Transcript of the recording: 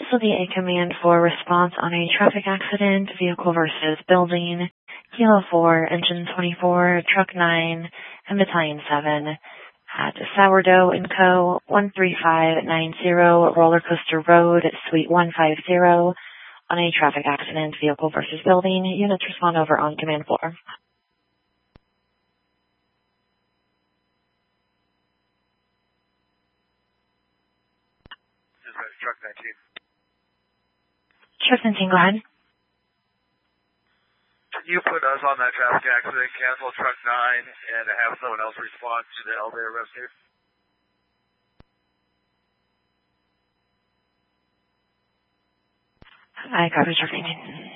will be a command for response on a traffic accident, vehicle versus building, Kilo 4, Engine 24, Truck 9, and Battalion 7 at Sourdough & Co., 13590 Roller Coaster Road, Suite 150 on a traffic accident, vehicle versus building. Units respond over on command floor. Truck 19. Truck 19, go ahead. Can you put us on that traffic accident, cancel Truck 9, and have someone else respond to the elevator rescue? I copy Truck 19.